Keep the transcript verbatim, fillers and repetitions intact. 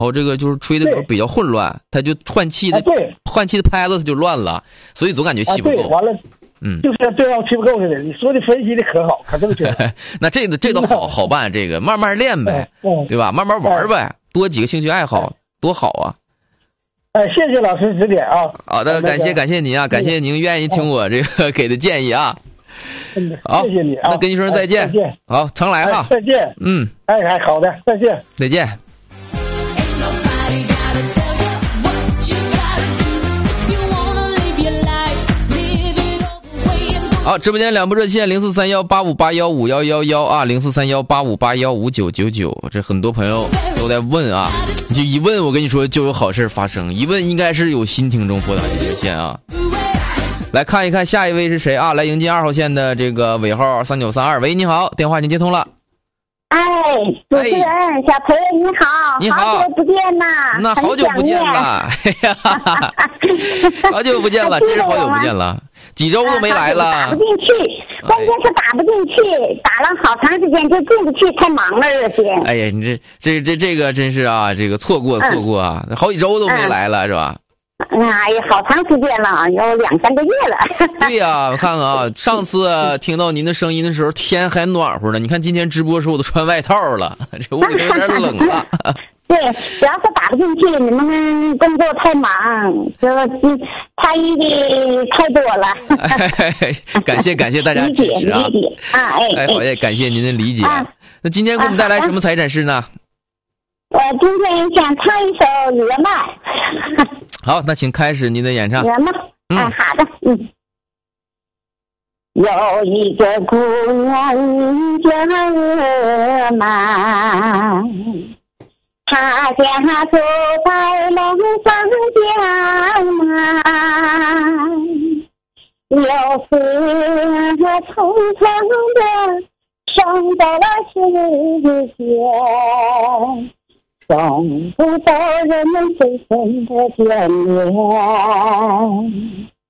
后这个就是吹的时候比较混乱，它就换气的、 啊、对换气的拍子它就乱了，所以总感觉气不够。 啊、对，完了， 嗯， 就是对要气不够似的。你说的分析的可好，可正确。 那这个这都好好办，这个慢慢练呗， 嗯、 对吧？慢慢玩呗，嗯、多几个兴趣爱好，多好啊！ 哎，谢谢老师指点啊！ 好的，感谢感谢您啊，感谢您愿意听我这个给的建议啊。 嗯， 好， 谢谢你啊！ 那跟你说声再见， 哎、再见， 好，常来哈、 哎，再见， 嗯， 哎哎，好的，再见， 再见。好，直播间两部热线零四三幺八五八幺五幺幺幺啊，零四三幺八五八幺五九九九，这很多朋友都在问啊，你就一问，我跟你说就有好事发生，一问应该是有新听众拨打这热线啊。来看一看下一位是谁啊？来迎接二号线的这个尾号三九三二，喂，你好，电话已经接通了。 哎，主持人，哎、小裴你好， 你好， 好久不见呐， 那好久不见了，哎呀，好久不见了，真是好久不见了，几周都没来了， 打不进去，关键是打不进去，打了好长时间就进不去，太忙了热线。 哎呀，你这这这这个真是啊，这个错过错过啊，嗯、好几周都没来了、嗯、是吧？ 哎呀，好长时间了，有两三个月了。 对呀、啊，我看看啊，上次听到您的声音的时候，天还暖和呢。你看今天直播的时候，我都穿外套了，这屋里都有点冷了。 对，主要是打不进去，你们工作太忙，这参与的太多了。 哎、感谢感谢大家支持啊！ 理解啊，哎哎，好耶，感谢您的理解。啊、那今天给我们带来什么财展示呢？ 我今天想唱一首《野麦》。 好，那请开始您的演唱。 野麦，嗯、啊，好的，嗯。有一个姑娘叫野麦，她家住在龙山江南，有时匆匆的送走了时间。送不走人们深深的眷恋，